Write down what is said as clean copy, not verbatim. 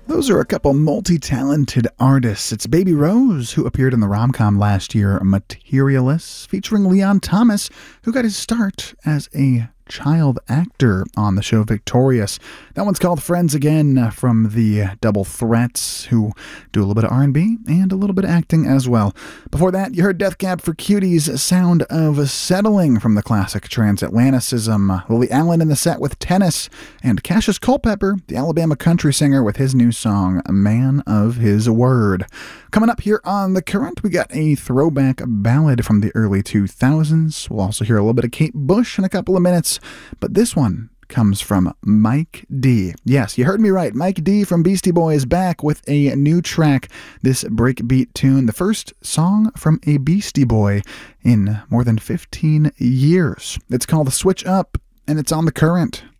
Those are a couple multi-talented artists. It's Baby Rose, who appeared in the rom-com last year, Materialists, featuring Leon Thomas, who got his start as a child actor on the show Victorious. That one's called Friends Again, from the Double Threats, who do a little bit of R&B and a little bit of acting as well. Before that, you heard Death Cab for Cutie's Sound of Settling from the classic Transatlanticism, Lily Allen in the set with Tennis, and Cassius Culpepper, the Alabama country singer, with his new song, Man of His Word. Coming up here on The Current, we got a throwback ballad from the early 2000s. We'll also hear a little bit of Kate Bush in a couple of minutes, but this one comes from Mike D. Yes, you heard me right. Mike D from Beastie Boys back with a new track, this breakbeat tune, the first song from a Beastie Boy in more than 15 years. It's called Switch Up, and it's on The Current.